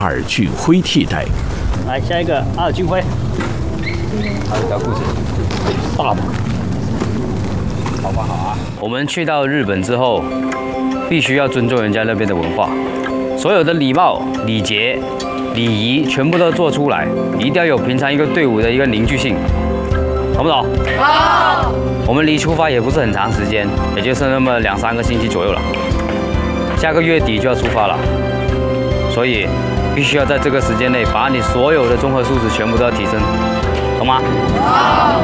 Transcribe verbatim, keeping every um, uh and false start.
阿尔俊辉替代。 来下一个阿尔俊辉， 还有条裤子， 大吧。 好不好啊？ 我们去到日本之后，必须要尊重人家那边的文化，所有的礼貌、礼节、礼仪全部都做出来，一定要有平常一个队伍的一个凝聚性，懂不懂？好。我们离出发也不是很长时间，也就是那么两三个星期左右了，下个月底就要出发了，所以必须要在这个时间内把你所有的综合素质全部都要提升，懂吗？好。